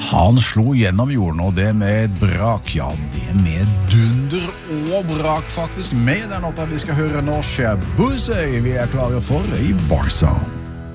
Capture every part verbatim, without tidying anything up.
Han slo gjennom jorden, og det med et brak, ja, det med dunder og brak faktisk. Med den låta vi skal høre nå, Shaboozey, vi er klare for i Barzone.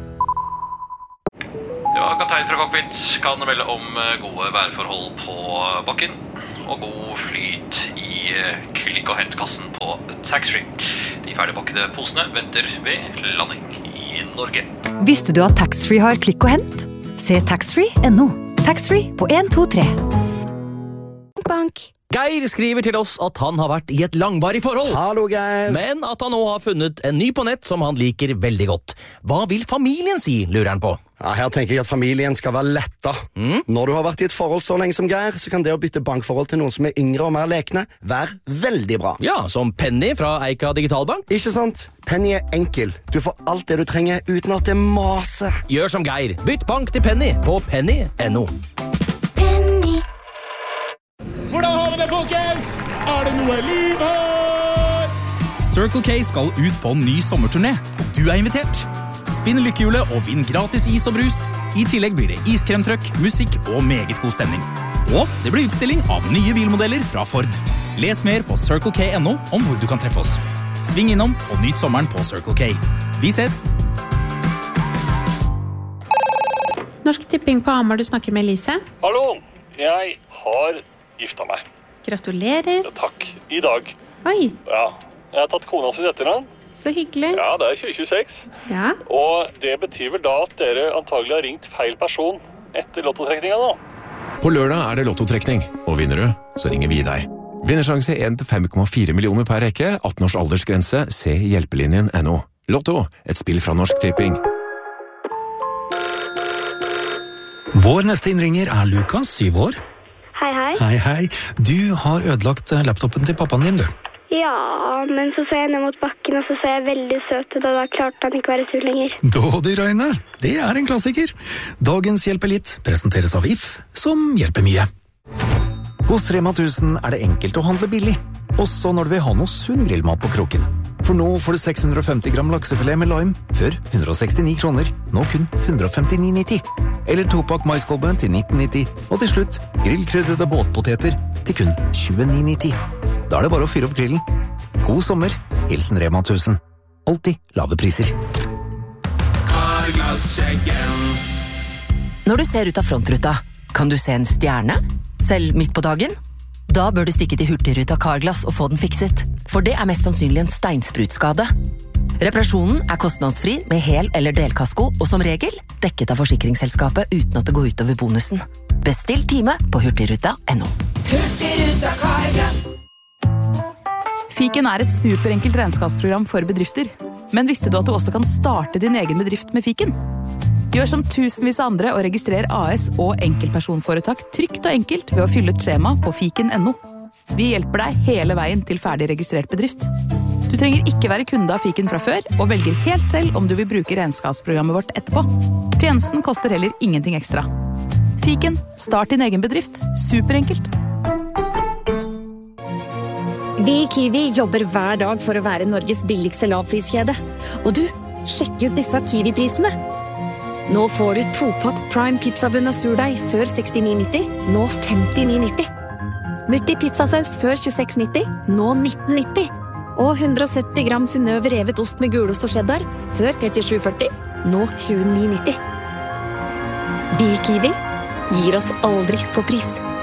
Ja, kaptein fra cockpit kan melde om gode værforhold på bakken og god flyt i klikk- og hentkassen på taxfree. De ferdigpakkede posene venter ved landing i Norge. Visste du at taxfree har klikk og hent? Se taxfree punktum no. Taxfree på en to tre. Bank. Geir skriver til oss at han har vært i et langvarig forhold. Hallo, Geir. Men at han nå har funnet en ny på nett som han liker veldig godt. Hva vil familien si, lurer han på? Ja, her tenker jeg at familien skal være letta. Mm? Når du har vært i et forhold så lenge som Geir, så kan det å bytte bankforhold til noen som er yngre og mer lekne være veldig bra. Ja, som Penny fra Eika Digitalbank. Ikke sant? Penny er enkel. Du får alt det du trenger uten at det maser. Gjør som Geir. Bytt bank til Penny på penny punktum no. Penny. Hvordan har vi det, folkens? Er det noe liv her? Circle K skal ut på en ny sommerturné. Du er invitert. Spinn lykkehjulet og vinn gratis is og brus. I tillegg blir det iskremtrøkk, musikk og meget god stemning. Og det blir utstilling av nye bilmodeller fra Ford. Les mer på circle k punktum no om hvor du kan treffe oss. Sving innom og nyt sommeren på Circle K. Vi ses! Norsk Tipping på Hamar, du snakker med Elise. Hallo, jeg har gifta meg. Gratulerer. Ja, takk. I dag. Oi. Ja, jeg har tatt kona sin etternavn. Så hyggelig. Ja, det er tjue tjueseks. Ja. Og det betyr vel da at dere antagelig har ringt feil person etter lottotrekninga nå. På lørdag er det lottotrekning, og vinner du, så ringer vi deg. Vinnersjanse en til fem komma fire millioner per rekke, atten års aldersgrense, se hjelpelinjen punktum no. Lotto, et spill fra Norsk Tipping. Vår neste innringer er Lukas, syv år. Hei, hei. Hei, hei. Du har ødelagt laptopen til pappaen din, du. Ja, men så så jeg ned mot bakken, og så så jeg veldig søt ut, og da klarte han ikke være sur lenger. Dådig, Røyne. Det er en klassiker. Dagens Hjelper litt presenteres av If, som hjelper mye. Hos Rema tusen er det enkelt å handle billig, også når du vil ha noe sunn grillmat på kroken. For nå får du seks hundre og femti gram laksefilet med lime, før hundre og sekstini kroner, nå kun hundre og femtini nitti. Eller topakk maiskolben til nitten nitti, og til slutt grillkrydrede båtpoteter til kun tjueni nitti. Da er det bare å fyre opp grillen. God sommer, hilsen Rema tusen. Alltid lave priser. Når du ser ut av frontruta, kan du se en stjerne? Selv midt på dagen? Da bør du stikke til Hurtigruta Carglass og få den fikset, for det er mest sannsynlig en steinsprutskade. Reparasjonen er kostnadsfri med hel- eller delkasko, og som regel dekket av forsikringsselskapet uten at det går ut over bonusen. Bestill time på hurtigruta punktum no. Hurtigruta Carglass. Fiken er et superenkelt regnskapsprogram for bedrifter. Men visste du at du også kan starte din egen bedrift med Fiken? Gjør som tusenvis av andre og registrer A S og enkeltpersonforetak trygt og enkelt ved å fylle et skjema på fiken punktum no. Vi hjelper deg hele veien til ferdig registrert bedrift. Du trenger ikke være kunde av Fiken fra før, og velger helt selv om du vil bruke regnskapsprogrammet vårt etterpå. Tjenesten koster heller ingenting ekstra. Fiken, start din egen bedrift. Superenkelt. Vi i Kiwi jobber hver dag for å være Norges billigste lavpriskjede. Og du, sjekk ut disse Kiwi-prisene. Nå får du topakk Prime pizzabunn av surdeig før sekstini nitti, nå femtini nitti. Mutti pizzasaus før tjueseks nitti, nå nitten nitti. Og hundre og sytti gram Synnøve revet ost med gulost og cheddar før trettisju førti, nå tjueni nitti. Vi i Kiwi gir oss aldri på pris.